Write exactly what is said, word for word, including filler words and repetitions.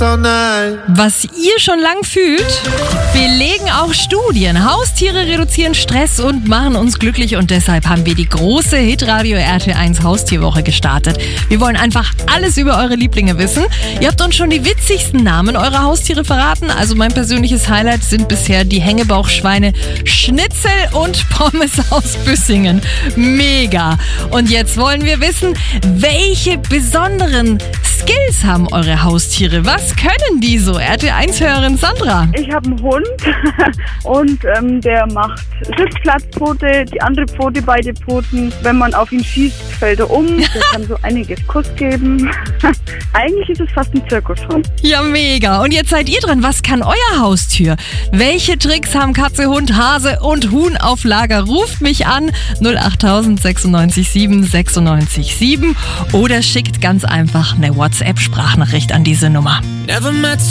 Was ihr schon lang fühlt, belegen auch Studien. Haustiere reduzieren Stress und machen uns glücklich und deshalb haben wir die große Hitradio R T L eins Haustierwoche gestartet. Wir wollen einfach alles über eure Lieblinge wissen. Ihr habt uns schon die witzigsten Namen eurer Haustiere verraten. Also mein persönliches Highlight sind bisher die Hängebauchschweine Schnitzel und Pommes aus Büssingen. Mega! Und jetzt wollen wir wissen, welche besonderen Skills haben eure Haustiere? Was können die so? R T L eins-Hörerin Sandra. Ich habe einen Hund und ähm, der macht Sitzplatzpfote, die andere Pfote, beide Pfoten. Wenn man auf ihn schießt, fällt er um. Der kann so einiges Kuss geben. Eigentlich ist es fast ein Zirkushund. Ja, mega. Und jetzt seid ihr dran. Was kann euer Haustier? Welche Tricks haben Katze, Hund, Hase und Huhn auf Lager? Ruft mich an null acht tausend sechsundneunzig sieben sechsundneunzig sieben oder schickt ganz einfach eine WhatsApp-Sprachnachricht an diese Nummer. Never met